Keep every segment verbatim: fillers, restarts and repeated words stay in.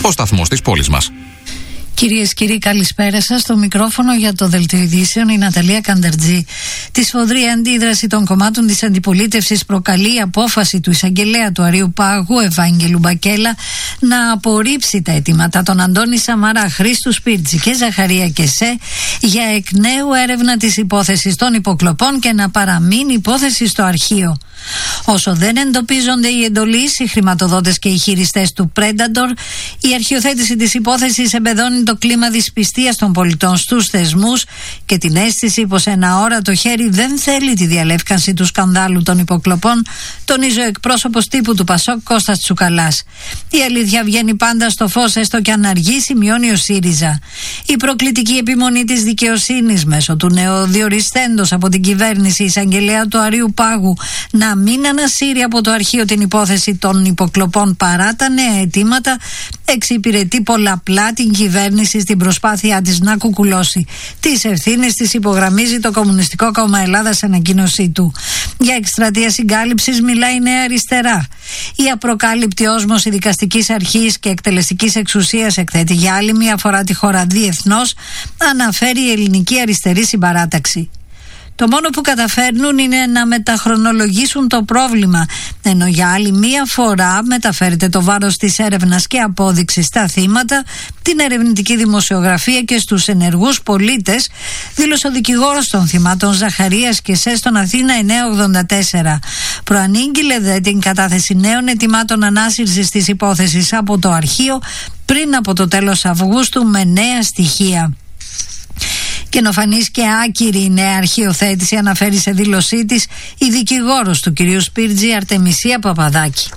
σταθμός της πόλης μας. Κυρίες και κύριοι, καλησπέρα σας. Στο μικρόφωνο για το Δελτίο Ειδήσεων η Ναταλία Κανταρτζή. Τη σφοδρή αντίδραση των κομμάτων της αντιπολίτευσης προκαλεί η απόφαση του εισαγγελέα του Αρείου Πάγου, Ευάγγελου Μπακέλα, να απορρίψει τα αιτήματα των Αντώνη Σαμαρά, Χρήστου Σπίρτζη και Ζαχαρία Κεσέ για εκ νέου έρευνα της υπόθεσης των υποκλοπών και να παραμείνει υπόθεση στο αρχείο. Όσο δεν εντοπίζονται οι εντολείς, οι χρηματοδότες και οι χειριστές του Predator, η αρχιοθέτηση της υπόθεσης εμπεδώνει το κλίμα δυσπιστίας των πολιτών στους θεσμούς και την αίσθηση πως ένα όρατο χέρι δεν θέλει τη διαλεύκανση του σκανδάλου των υποκλοπών, τονίζει ο εκπρόσωπος τύπου του Πασόκ Κώστας Τσουκαλάς. Η αλήθεια βγαίνει πάντα στο φως, έστω και αν αργεί, σημειώνει ο ΣΥΡΙΖΑ. Η προκλητική επιμονή της δικαιοσύνης μέσω του νεοδιοριστέντος από την κυβέρνηση εισαγγελέα του Αρείου Πάγου να μην ανασύρει από το αρχείο την υπόθεση των υποκλοπών παρά τα νέα αιτήματα, εξυπηρετεί πολλαπλά την κυβέρνηση στην προσπάθειά της να κουκουλώσει τις ευθύνες της, υπογραμμίζει το Κομμουνιστικό Κόμμα Ελλάδας σε ανακοίνωσή του. Για εκστρατεία συγκάλυψης μιλάει η Νέα Αριστερά. Η απροκάλυπτη όσμωση δικαστικής αρχής και εκτελεστικής εξουσίας εκθέτει για άλλη μία φορά τη χώρα διεθνώς, αναφέρει η Ελληνική Αριστερή Συμπαράταξη. Το μόνο που καταφέρνουν είναι να μεταχρονολογήσουν το πρόβλημα, ενώ για άλλη μία φορά μεταφέρεται το βάρος της έρευνας και απόδειξης στα θύματα, την ερευνητική δημοσιογραφία και στους ενεργούς πολίτες, δήλωσε ο δικηγόρος των θυμάτων Ζαχαρίας Κεσέ στον Αθήνα εννιακόσια ογδόντα τέσσερα. Προανήγγειλε δε την κατάθεση νέων αιτημάτων ανάσυρσης της υπόθεσης από το αρχείο πριν από το τέλος Αυγούστου με νέα στοιχεία. Καινοφανής και άκυρη η νέα αρχιοθέτηση, αναφέρει σε δήλωσή της η δικηγόρος του κυρίου Σπίρτζη, Αρτεμισία Παπαδάκη.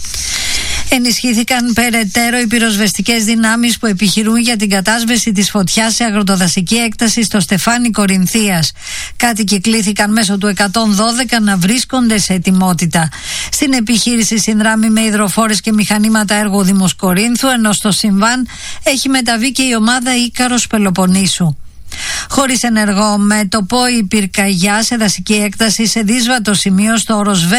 Ενισχύθηκαν περαιτέρω οι πυροσβεστικές δυνάμεις που επιχειρούν για την κατάσβεση της φωτιάς σε αγροτοδασική έκταση στο Στεφάνι Κορινθίας. Κάτοικοι κλήθηκαν μέσω του εκατόν δώδεκα να βρίσκονται σε ετοιμότητα. Στην επιχείρηση συνδράμει με υδροφόρες και μηχανήματα έργο Δήμος Κορίνθου, ενώ στο συμβάν έχει μεταβεί και η ομάδα Ίκαρος Πελοποννήσου. Χωρίς ενεργό μέτωπο, η πυρκαγιά σε δασική έκταση σε δύσβατο σημείο στο Οροσβέ